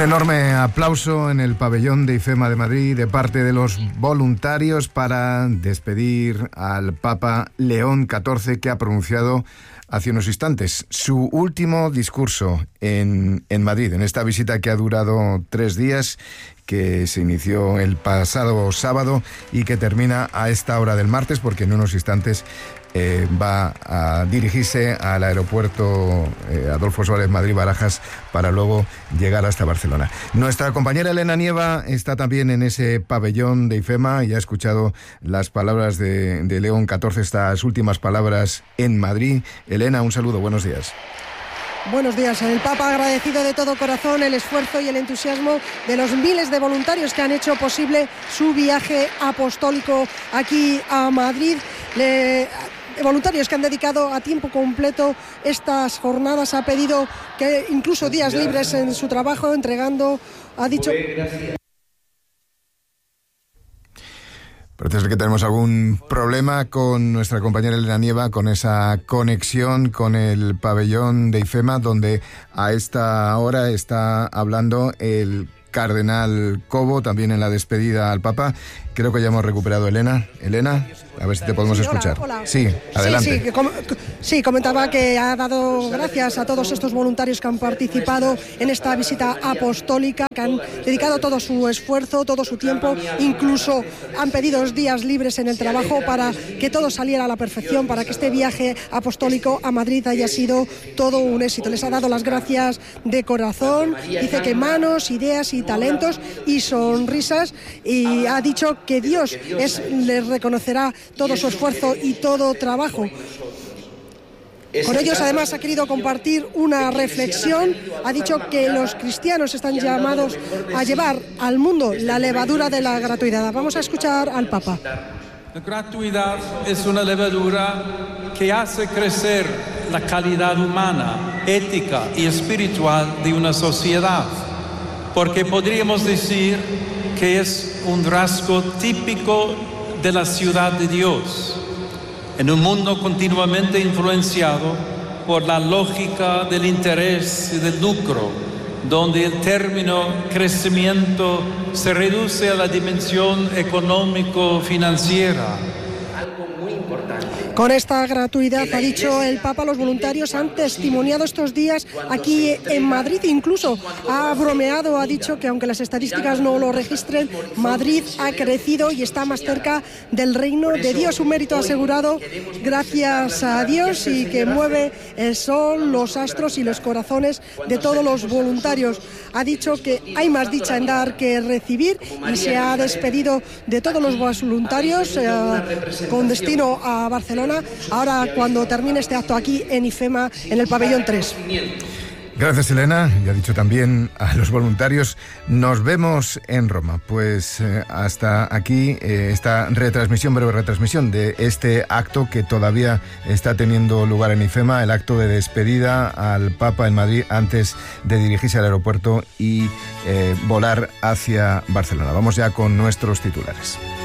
enorme aplauso en el pabellón de IFEMA de Madrid de parte de los voluntarios para despedir al Papa León XIV, que ha pronunciado hace unos instantes su último discurso en Madrid, en esta visita que ha durado 3 días, que se inició el pasado sábado y que termina a esta hora del martes, porque en unos instantes va a dirigirse al aeropuerto Adolfo Suárez Madrid-Barajas para luego llegar hasta Barcelona. Nuestra compañera Elena Nieva está también en ese pabellón de IFEMA y ha escuchado las palabras de León XIV, estas últimas palabras en Madrid. Elena, un saludo, buenos días. Buenos días. El Papa ha agradecido de todo corazón el esfuerzo y el entusiasmo de los miles de voluntarios que han hecho posible su viaje apostólico aquí a Madrid. Voluntarios que han dedicado a tiempo completo estas jornadas. Ha pedido que incluso días libres en su trabajo, entregando, ha dicho... Parece que tenemos algún problema con nuestra compañera Elena Nieva, con esa conexión con el pabellón de IFEMA, donde a esta hora está hablando el cardenal Cobo, también en la despedida al Papa. Creo que ya hemos recuperado a Elena. Elena, a ver si te podemos escuchar. Hola. Sí, adelante. Sí, comentaba que ha dado gracias a todos estos voluntarios que han participado en esta visita apostólica, que han dedicado todo su esfuerzo, todo su tiempo, incluso han pedido días libres en el trabajo para que todo saliera a la perfección, para que este viaje apostólico a Madrid haya sido todo un éxito. Les ha dado las gracias de corazón, dice que manos, ideas y talentos y sonrisas, y ha dicho que Dios les reconocerá todo su esfuerzo y todo trabajo. Con ellos además ha querido compartir una reflexión. Ha dicho que los cristianos están llamados a llevar al mundo la levadura de la gratuidad. Vamos a escuchar al Papa. La gratuidad es una levadura que hace crecer la calidad humana, ética y espiritual de una sociedad, porque podríamos decir que es un rasgo típico de la ciudad de Dios, en un mundo continuamente influenciado por la lógica del interés y del lucro, donde el término crecimiento se reduce a la dimensión económico-financiera. Con esta gratuidad, ha dicho el Papa, los voluntarios han testimoniado estos días aquí en Madrid. Incluso ha bromeado, ha dicho que aunque las estadísticas no lo registren, Madrid ha crecido y está más cerca del reino de Dios. Un mérito asegurado gracias a Dios y que mueve el sol, los astros y los corazones de todos los voluntarios. Ha dicho que hay más dicha en dar que recibir y se ha despedido de todos los voluntarios con destino a Barcelona, ahora cuando termine este acto aquí en IFEMA, en el pabellón 3. Gracias, Elena, y ha dicho también a los voluntarios, nos vemos en Roma. Pues hasta aquí esta retransmisión, breve retransmisión de este acto que todavía está teniendo lugar en IFEMA, el acto de despedida al Papa en Madrid antes de dirigirse al aeropuerto y volar hacia Barcelona. Vamos ya con nuestros titulares.